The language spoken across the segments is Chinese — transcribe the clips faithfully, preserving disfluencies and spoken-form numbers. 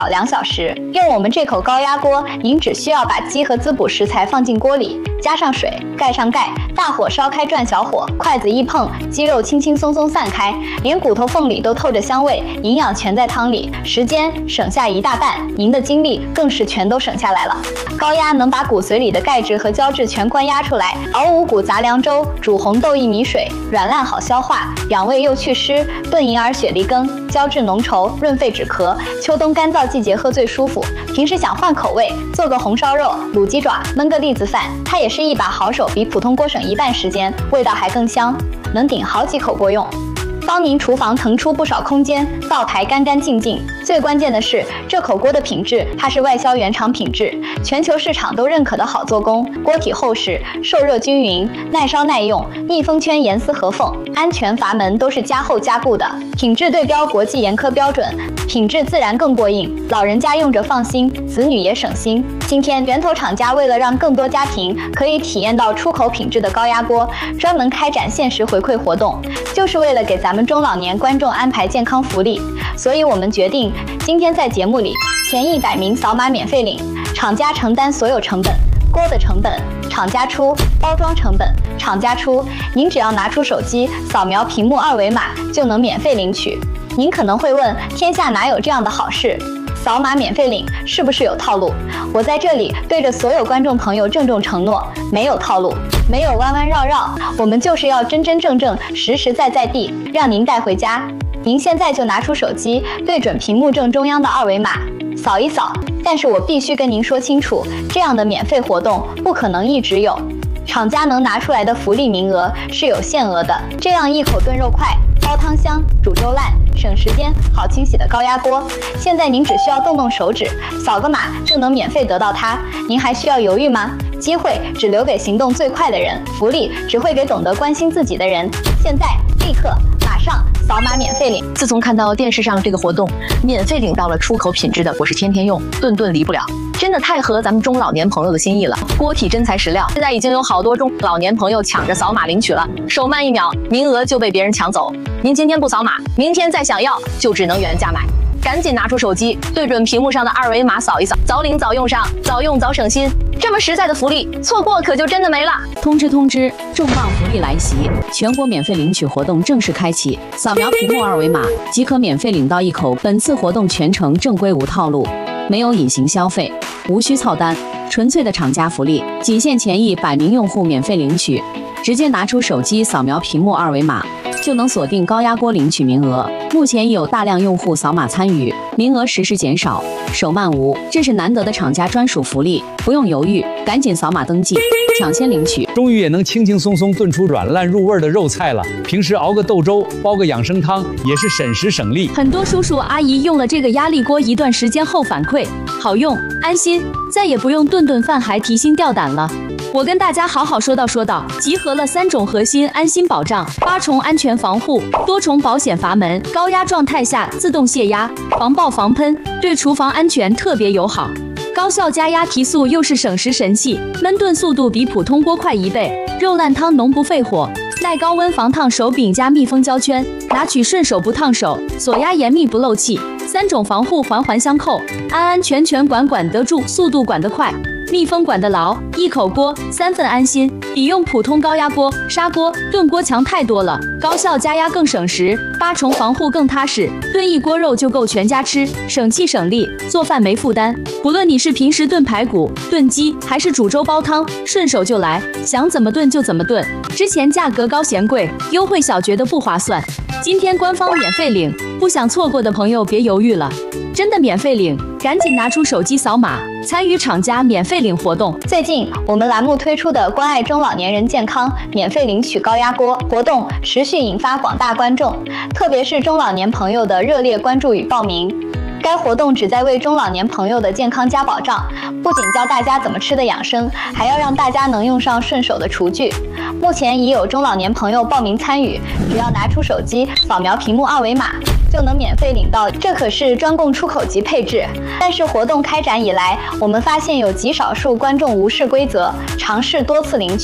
两小时。用我们这口高压锅，您只需要把鸡和滋补食材放进锅里，加上水，盖上盖，大火烧开转小火，筷子一碰，鸡肉轻轻松松散开，连骨头缝里都透着香味，营养全在汤里，时间省下一大半，您的精力更是全都省下来了。高压能把骨髓里的钙质和胶质全关压出来，熬五谷杂粮粥，煮红豆薏米水，软烂好消化，养胃又祛湿，炖银耳雪梨羹，胶质浓稠，润肺止咳，秋冬干燥季节喝最舒服。平时想换口味，做个红烧肉、卤鸡爪，焖个栗子饭，它也是一把好手，比普通锅省一半时间，味道还更香，能顶好几口锅用。帮您厨房腾出不少空间，灶台干干净净。最关键的是，这口锅的品质，它是外销原厂品质，全球市场都认可的好做工。锅体厚实，受热均匀，耐烧耐用，密封圈严丝合缝，安全阀门都是加厚加固的，品质对标国际严苛标准，品质自然更过硬。老人家用着放心，子女也省心。今天源头厂家为了让更多家庭可以体验到出口品质的高压锅，专门开展限时回馈活动，就是为了给咱们中老年观众安排健康福利。所以我们决定今天在节目里前一百名扫码免费领，厂家承担所有成本，锅的成本厂家出，包装成本厂家出，您只要拿出手机扫描屏幕二维码就能免费领取。您可能会问，天下哪有这样的好事？扫码免费领是不是有套路？我在这里对着所有观众朋友郑重承诺，没有套路，没有弯弯绕绕，我们就是要真真正正、实实在在地让您带回家。您现在就拿出手机，对准屏幕正中央的二维码，扫一扫。但是我必须跟您说清楚，这样的免费活动不可能一直有，厂家能拿出来的福利名额是有限额的。这样一口炖肉快，煲汤香，煮粥烂，省时间，好清洗的高压锅，现在您只需要动动手指，扫个码就能免费得到它，您还需要犹豫吗？机会只留给行动最快的人，福利只会给懂得关心自己的人。现在，立刻，马上扫码免费领！ 自从看到电视上这个活动，免费领到了出口品质的，我是天天用，顿顿离不了。真的太合咱们中老年朋友的心意了，锅体真材实料。现在已经有好多中老年朋友抢着扫码领取了，手慢一秒，名额就被别人抢走。您今天不扫码，明天再想要就只能原价买。赶紧拿出手机，对准屏幕上的二维码扫一扫，早领早用上，早用早省心。这么实在的福利，错过可就真的没了。 通知通知，重磅福利来袭！全国免费领取活动正式开启，扫描屏幕二维码即可免费领到一口。本次活动全程正规无套路，没有隐形消费，无需凑单，纯粹的厂家福利，仅限前一百名用户免费领取。直接拿出手机扫描屏幕二维码，就能锁定高压锅领取名额。目前已有大量用户扫码参与，名额实时减少，手慢无，这是难得的厂家专属福利，不用犹豫，赶紧扫码登记，抢先领取。 终于也能轻轻松松炖出软烂入味的肉菜了。平时熬个豆粥，煲个养生汤，也是省时省力。 很多叔叔阿姨用了这个压力锅一段时间后反馈，好用，安心，再也不用顿顿饭还提心吊胆了。我跟大家好好说道说道，集合了三种核心安心保障，八重安全防护，多重保险阀门，高压状态下自动泄压，防爆防喷，对厨房安全特别友好。高效加压提速又是省时神器，焖炖速度比普通锅快一倍，肉烂汤浓不费火，耐高温防烫手柄加密封胶圈，拿取顺手不烫手，锁压严密不漏气，三种防护环环相扣，安安全全管管得住，速度管得快，密封管得牢，一口锅三份安心，比用普通高压锅、砂锅、炖锅强太多了。高效加压更省时，八重防护更踏实，炖一锅肉就够全家吃，省气省力，做饭没负担。不论你是平时炖排骨、炖鸡，还是煮粥煲汤，顺手就来，想怎么炖就怎么炖。之前价格高嫌贵，优惠小觉得不划算，今天官方免费领，不想错过的朋友别犹豫了，真的免费领，赶紧拿出手机扫码，参与厂家免费领活动。 最近我们栏目推出的关爱中老年人健康免费领取高压锅活动持续引发广大观众，特别是中老年朋友的热烈关注与报名。该活动旨在为中老年朋友的健康加保障，不仅教大家怎么吃的养生，还要让大家能用上顺手的厨具。目前已有中老年朋友报名参与，只要拿出手机扫描屏幕二维码，就能免费领到，这可是专供出口级配置。但是活动开展以来，我们发现有极少数观众无视规则，尝试多次领取。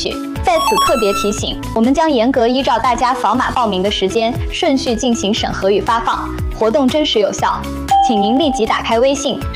在此特别提醒，我们将严格依照大家扫码报名的时间顺序进行审核与发放，活动真实有效，请您立即打开微信。